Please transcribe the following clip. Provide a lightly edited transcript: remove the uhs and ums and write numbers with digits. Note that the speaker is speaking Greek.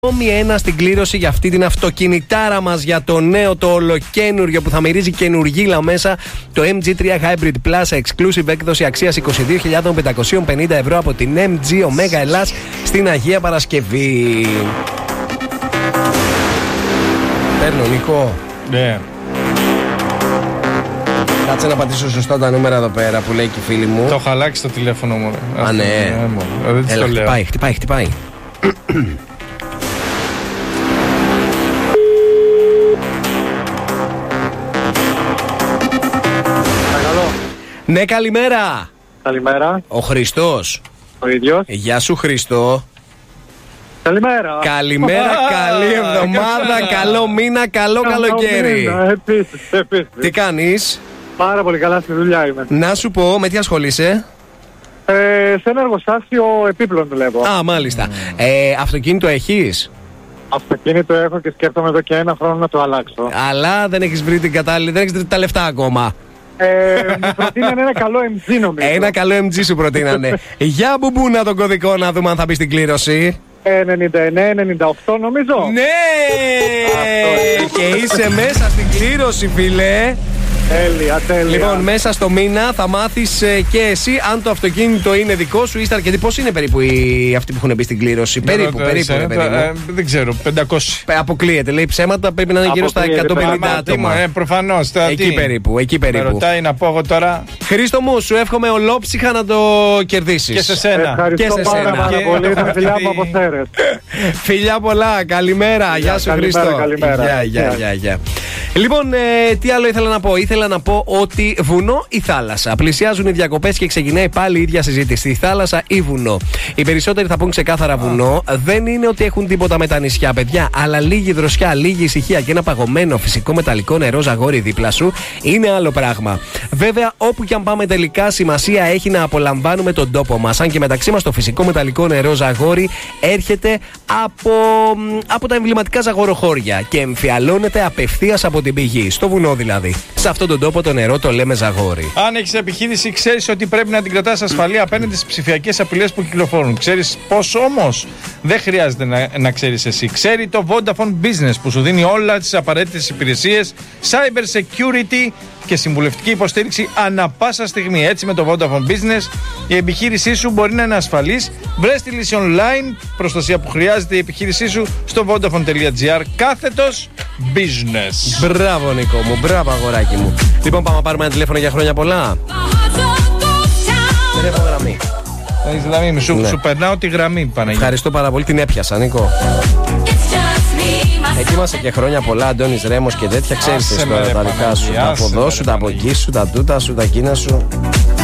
Ακόμη ένα στην κλήρωση για αυτή την αυτοκινητάρα μας, για το νέο, το ολοκένουργιο που θα μυρίζει καινουργίλα μέσα. Το MG3 Hybrid Plus, exclusive έκδοση αξίας 22.550 ευρώ από την MG Omega Ελλάς στην Αγία Παρασκευή. Παίρνω, Νίκο. Ναι. Κάτσε να πατήσω σωστά τα νούμερα εδώ πέρα που λέει και η φίλη μου. Το έχω αλλάξει το τηλέφωνο μου. Α, ναι. Δεν της Έλα, το λέω. χτυπάει. Παρακαλώ. Ναι, καλημέρα. Καλημέρα. Ο Χριστός. Ο ίδιος. Γεια σου, Χριστό. Καλημέρα. Καλημέρα, καλή εβδομάδα, καλό μήνα, καλό καλοκαίρι. Επίσης. Τι κάνεις? Πάρα πολύ καλά, στη δουλειά είμαι. Να σου πω, με τι ασχολείσαι? Σε ένα εργοστάσιο επίπλων δουλεύω. Α, μάλιστα. Αυτοκίνητο έχεις? Αυτοκίνητο έχω και σκέφτομαι εδώ και ένα χρόνο να το αλλάξω. Αλλά δεν έχεις βρει την κατάλληλη, δεν έχεις βρει τα λεφτά ακόμα. Μου προτείνανε ένα καλό MG, νομίζω. Ένα καλό MG σου προτείνανε. Για μπουμπούνα τον κωδικό να δούμε αν θα μπει στην κλήρωση. 99-98 νομίζω. Ναι! Και είσαι μέσα στην κλήρωση, φίλε. Τέλεια. Λοιπόν, μέσα στο μήνα θα μάθεις και εσύ αν το αυτοκίνητο είναι δικό σου. Είστε αρκετοί. Πώς είναι περίπου αυτοί που έχουν μπει στην κλήρωση? Περίπου. Δεν ξέρω, 500. Αποκλείεται. Λέει ψέματα, πρέπει να είναι γύρω στα 150 άτομα. Προφανώς. Εκεί περίπου. Με ρωτάει να πω εγώ τώρα. Χρήστο μου, σου εύχομαι ολόψυχα να το κερδίσεις. Και σε σένα. Ευχαριστώ Και σε σένα. πάρα πολύ. Τα φιλιά μου από Σέρες. Φιλιά πολλά. Καλημέρα. Γεια σου, Χρήστο. Καλημέρα. Γεια. Λοιπόν, τι άλλο ήθελα να πω? Ήθελα να πω ότι βουνό ή θάλασσα. Πλησιάζουν οι διακοπές και ξεκινάει πάλι η ίδια συζήτηση. Η θάλασσα ή βουνό. Οι περισσότεροι θα πούν ξεκάθαρα βουνό. Δεν είναι ότι έχουν τίποτα με τα νησιά, παιδιά, αλλά λίγη δροσιά, λίγη ησυχία και ένα παγωμένο φυσικό μεταλλικό νερό ζαγόρι δίπλα σου είναι άλλο πράγμα. Βέβαια, όπου και αν πάμε τελικά, σημασία έχει να απολαμβάνουμε τον τόπο μας. Αν και μεταξύ μας το φυσικό μεταλλικό νερό ζαγόρι έρχεται από τα εμβληματικά ζαγοροχώρια και εμφιαλώνεται απευθείας από την πηγή. Στο βουνό δηλαδή. Σε αυτόν τον τόπο το νερό το λέμε ζαγόρι. Αν έχεις επιχείρηση, ξέρεις ότι πρέπει να την κρατάς ασφαλή απέναντι στις ψηφιακές απειλές που κυκλοφορούν. Ξέρεις πώς όμως? Δεν χρειάζεται να ξέρεις εσύ. Ξέρει το Vodafone Business που σου δίνει όλες τις απαραίτητες υπηρεσίες, cyber security και συμβουλευτική υποστήριξη ανά πάσα στιγμή. Έτσι, με το Vodafone Business η επιχείρησή σου μπορεί να είναι ασφαλής. Βρες τη λύση online, προστασία που χρειάζεται η επιχείρησή σου στο vodafone.gr /business. Μπράβο, Νίκο μου, μπράβο, αγοράκι μου. Λοιπόν, πάμε να πάρουμε ένα τηλέφωνο για χρόνια πολλά. Δεν έχω γραμμή. Έχεις γραμμή, σου περνάω τη γραμμή, Παναγία. Ευχαριστώ πάρα πολύ, την έπιασα, Νίκο. Ετοίμασε και χρόνια πολλά, Αντώνης Ρέμος και τέτοια. Ξέρεις τώρα τα δικά σου. Τα από εδώ σου, τα από εκεί σου, τα τούτα σου, τα εκείνα σου.